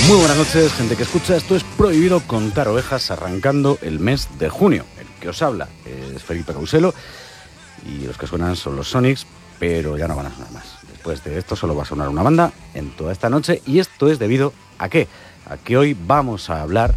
Muy buenas noches, gente que escucha. Esto es Prohibido Contar Ovejas, arrancando el mes de junio. El que os habla es Felipe Causelo y los que suenan son los Sonics, pero ya no van a sonar más. Después de esto solo va a sonar una banda en toda esta noche, y esto es debido ¿a qué? A que hoy vamos a hablar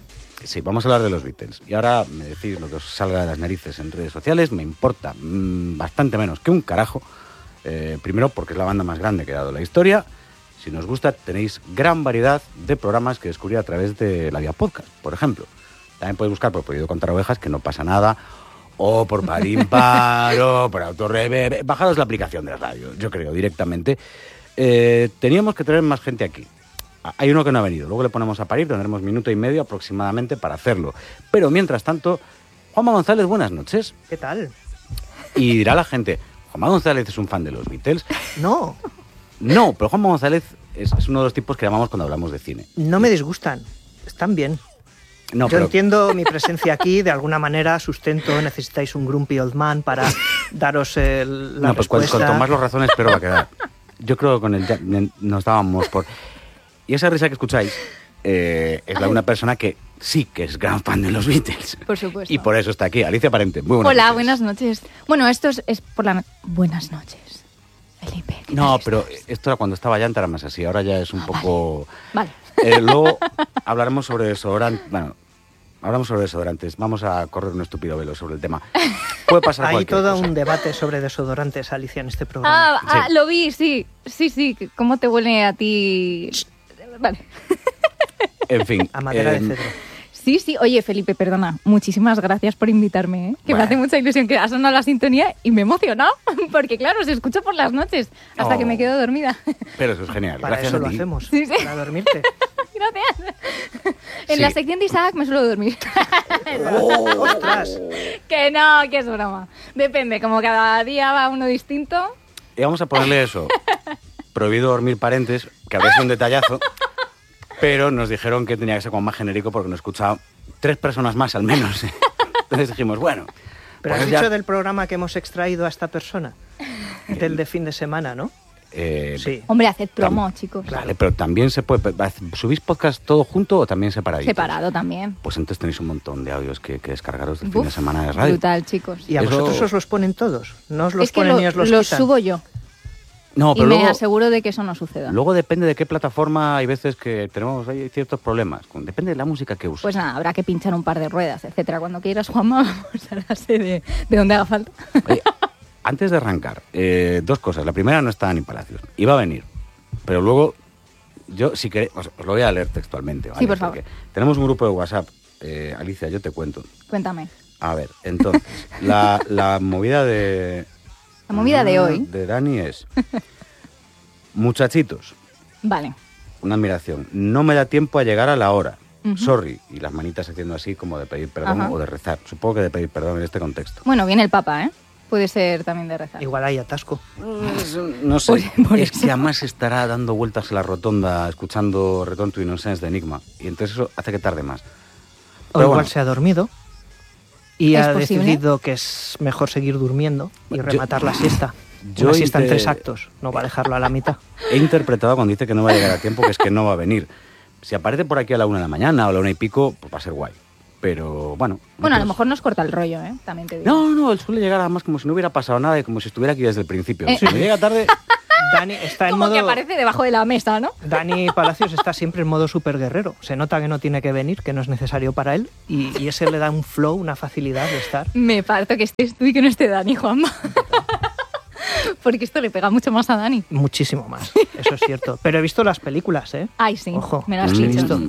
de los Beatles. Y ahora me decís lo que os salga de las narices en redes sociales, me importa bastante menos que un carajo. Primero porque es la banda más grande que ha dado la historia. Si nos gusta, tenéis gran variedad de programas que descubrir a través de la vía podcast, por ejemplo. También podéis buscar por Prohibido Contar Ovejas, que no pasa nada, o por Parimpar, o por Autorrever. Bajaros la aplicación de la radio, yo creo, directamente. Teníamos que tener más gente aquí. Hay uno que no ha venido, luego le ponemos a parir, tendremos minuto y medio aproximadamente para hacerlo. Pero mientras tanto, Juanma González, buenas noches. ¿Qué tal? Y dirá la gente, ¿Juanma González es un fan de los Beatles? No, pero Juanma González es uno de los tipos que llamamos cuando hablamos de cine. no me disgustan, están bien. No, Yo pero entiendo mi presencia aquí, de alguna manera sustento, necesitáis un grumpy old man para daros la no, pues respuesta. cuanto más los razones, pero va a quedar. Yo creo que con el Jack nos dábamos por... Y esa risa que escucháis es la de una persona que sí que es gran fan de los Beatles. Por supuesto. Y por eso está aquí. Alicia Parente, muy buenas Hola, noches. buenas noches. Bueno, esto es por la... Buenas noches, Felipe. ¿qué No, tal pero estás? esto era cuando estaba Llanta, era más así. Ahora ya es un poco... Vale. Luego hablaremos sobre desodorante. Bueno, hablamos sobre desodorantes. Vamos a correr un estúpido velo sobre el tema. Puede pasar Hay cualquier todo cosa. un debate sobre desodorantes, Alicia, en este programa. Sí. Lo vi, sí. Sí. ¿Cómo te huele a ti? Vale. En fin. A madera de cedro. Sí. Oye, Felipe, perdona. Muchísimas gracias por invitarme, ¿eh? Que Bueno. me hace mucha ilusión que ha sonado la sintonía y me he emocionado. Porque, claro, se escucha por las noches hasta que me quedo dormida. Pero eso es genial. Para Gracias eso a lo ti. Sí, hacemos, sí. para dormirte. Gracias. En Sí. la sección de Isaac me suelo dormir. ¡Ostras! Que no, que es broma. Depende, como cada día va uno distinto. Y vamos a ponerle eso. Prohibido dormir parentes, que habría sido un detallazo. Pero nos dijeron que tenía que ser como más genérico porque nos escuchaba 3 personas más al menos. Entonces dijimos, bueno. Pero pues has ya- dicho del programa que hemos extraído a esta persona. Del de fin de semana, ¿no? Sí. Hombre, haced promo, chicos. Vale, pero también se puede... ¿Subís podcast todo junto o también separaditos? Separado también. Pues entonces tenéis un montón de audios que descargaros del fin Uf, de semana de radio. brutal, chicos. Y a Eso- vosotros os los ponen todos. No os los Es que ponen ni os los quitan. subo yo. No, Y pero me luego, aseguro de que eso no suceda. luego depende de qué plataforma. Hay veces que hay ciertos problemas. Depende de la música que uses. Pues nada, habrá que pinchar un par de ruedas, etcétera. Cuando quieras, Juanma, vamos a la sede de donde haga falta. Oye, antes de arrancar, 2 cosas. La primera, no está Dani Palacios. Iba a venir, pero luego yo, si queréis, os lo voy a leer textualmente, ¿vale? Sí, por favor. Porque tenemos un grupo de WhatsApp. Alicia, yo te cuento. Cuéntame. A ver, entonces, la movida de... La movida de hoy. De Dani es... Muchachitos, Vale. una admiración. No me da tiempo a llegar a la hora. Ujú. Sorry. Y las manitas haciendo así como de pedir perdón Ajá. o de rezar. Supongo que de pedir perdón en este contexto. Bueno, viene el Papa, ¿eh? Puede ser también de rezar. Igual hay atasco. No sé. Por Es eso. que además estará dando vueltas en la rotonda escuchando Return to Innocence de Enigma. Y entonces eso hace que tarde más. O Pero igual bueno. se ha dormido y ¿Es ha posible? decidido que es mejor seguir durmiendo y Yo- rematar la siesta. yo Una siesta en inte- 3 actos, no va a dejarlo a la mitad. He interpretado cuando dice que no va a llegar a tiempo, que es que no va a venir. Si aparece por aquí a la 1 de la mañana o a la 1 y pico, pues va a ser guay. Pero bueno. Bueno, a lo nosotros- mejor nos corta el rollo, ¿eh? También te digo. No, él suele llegar además como si no hubiera pasado nada y como si estuviera aquí desde el principio. Si me llega tarde... Dani está en Como modo... que aparece debajo de la mesa, ¿no? Dani Palacios está siempre en modo super guerrero. Se nota que no tiene que venir, que no es necesario para él, y ese le da un flow, una facilidad de estar. Me parto que estés tú y que no esté Dani, Juanma. Porque esto le pega mucho más a Dani. Muchísimo más, eso es cierto. Pero he visto las películas, ¿eh? Ay, sí, Ojo. me lo has Mm. dicho.